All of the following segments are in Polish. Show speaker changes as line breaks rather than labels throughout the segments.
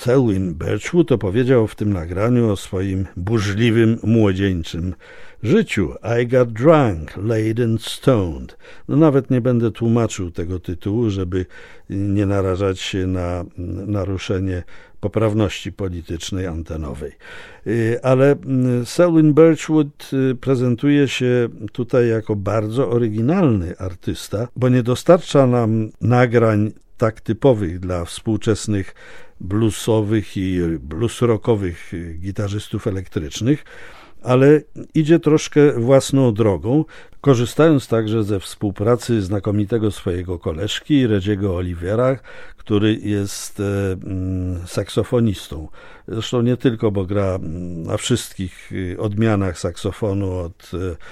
Selwyn Birchwood opowiedział w tym nagraniu o swoim burzliwym, młodzieńczym życiu. I got drunk, laid and stoned. No nawet nie będę tłumaczył tego tytułu, żeby nie narażać się na naruszenie poprawności politycznej antenowej. Ale Selwyn Birchwood prezentuje się tutaj jako bardzo oryginalny artysta, bo nie dostarcza nam nagrań tak typowych dla współczesnych bluesowych i blues-rockowych gitarzystów elektrycznych, ale idzie troszkę własną drogą, korzystając także ze współpracy znakomitego swojego koleżki, Reggie'ego Olivera, który jest saksofonistą. Zresztą nie tylko, bo gra na wszystkich odmianach saksofonu, od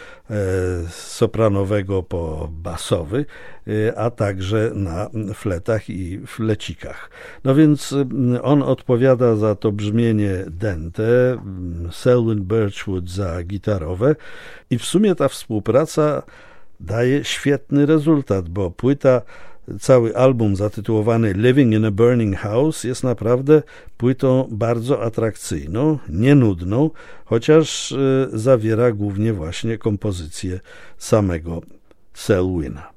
sopranowego po basowy, a także na fletach i flecikach. No więc on odpowiada za to brzmienie dente, Selwyn Birchwood za gitarowe i w sumie ta współpraca daje świetny rezultat, bo płyta, cały album zatytułowany Living in a Burning House jest naprawdę płytą bardzo atrakcyjną, nienudną, chociaż zawiera głównie właśnie kompozycje samego Selwyna.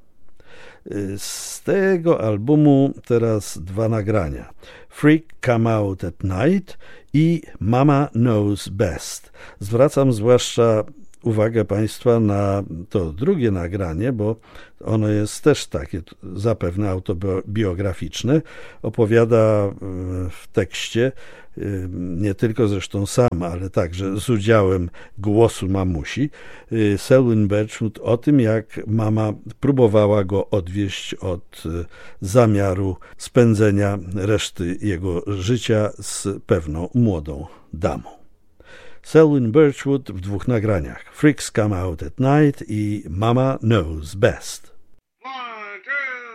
Z tego albumu teraz dwa nagrania. Freak Come Out at Night i Mama Knows Best. Zwracam zwłaszcza uwagę Państwa na to drugie nagranie, bo ono jest też takie zapewne autobiograficzne. Opowiada w tekście, nie tylko zresztą sam, ale także z udziałem głosu mamusi, Selwyn Birchwood o tym, jak mama próbowała go odwieść od zamiaru spędzenia reszty jego życia z pewną młodą damą. Selwyn Birchwood w dwóch nagraniach. Freaks Come Out at Night i Mama Knows Best.